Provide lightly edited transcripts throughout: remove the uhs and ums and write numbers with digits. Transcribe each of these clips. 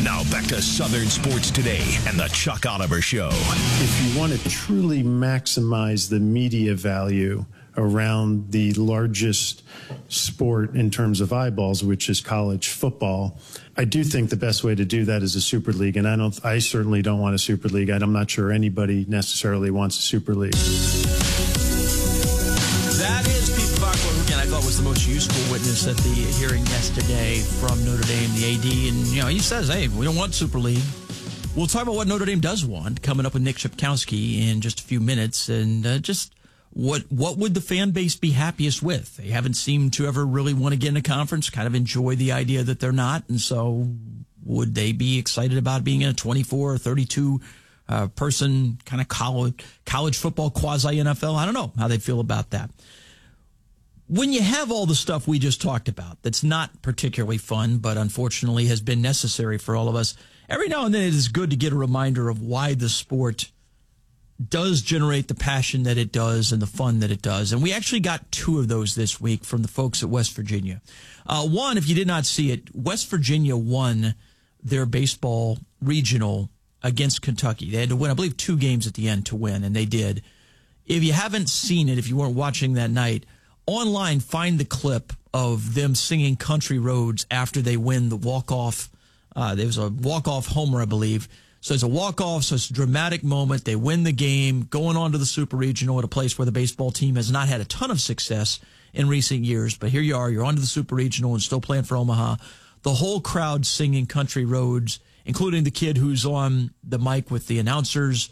Now back to Southern Sports Today and the Chuck Oliver Show. If you want to truly maximize the media value around the largest sport in terms of eyeballs, which is college football, I do think the best way to do that is a super league. And I certainly don't want a super league. I'm not sure anybody necessarily wants a super league. That is Pete Bachler, who again I thought was the most useful witness at the hearing yesterday from Notre Dame, the AD. And, he says, hey, we don't want Super League. We'll talk about what Notre Dame does want coming up with Nick Shipkowski in just a few minutes. And just what would the fan base be happiest with? They haven't seemed to ever really want to get in a conference, kind of enjoy the idea that they're not. And so would they be excited about being in a 24 or 32 person kind of college football quasi-NFL? I don't know how they feel about that. When you have all the stuff we just talked about that's not particularly fun, but unfortunately has been necessary for all of us, every now and then it is good to get a reminder of why the sport does generate the passion that it does and the fun that it does. And we actually got two of those this week from the folks at West Virginia. One, if you did not see it, West Virginia won their baseball regional against Kentucky. They had to win, I believe, 2 games at the end to win, and they did. If you haven't seen it, if you weren't watching that night, online, find the clip of them singing Country Roads after they win the walk-off. There was a walk-off homer, I believe. So it's a walk-off, so it's a dramatic moment. They win the game, going on to the Super Regional at a place where the baseball team has not had a ton of success in recent years. But here you are, you're on to the Super Regional and still playing for Omaha. The whole crowd singing Country Roads, including the kid who's on the mic with the announcers.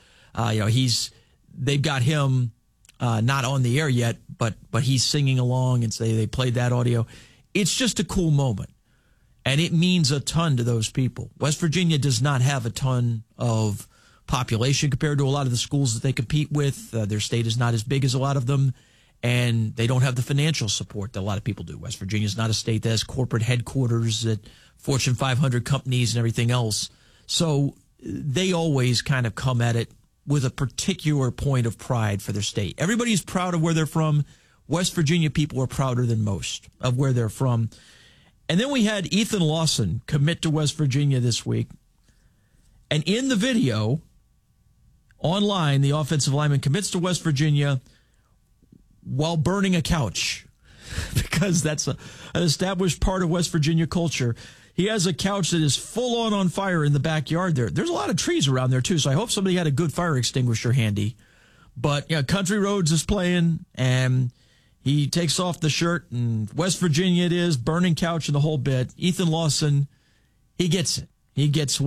They've got him not on the air yet, but he's singing along, and they played that audio. It's just a cool moment, and it means a ton to those people. West Virginia does not have a ton of population compared to a lot of the schools that they compete with. Their state is not as big as a lot of them, and they don't have the financial support that a lot of people do. West Virginia is not a state that has corporate headquarters at Fortune 500 companies and everything else. So they always kind of come at it with a particular point of pride for their state. Everybody's proud of where they're from. West Virginia people are prouder than most of where they're from. And then we had Ethan Lawson commit to West Virginia this week. And in the video, online, the offensive lineman commits to West Virginia while burning a couch, because that's an established part of West Virginia culture. He has a couch that is full on fire in the backyard there. There's a lot of trees around there, too, so I hope somebody had a good fire extinguisher handy. But, Country Roads is playing, and he takes off the shirt, and West Virginia it is, burning couch and the whole bit. Ethan Lawson, he gets it. He gets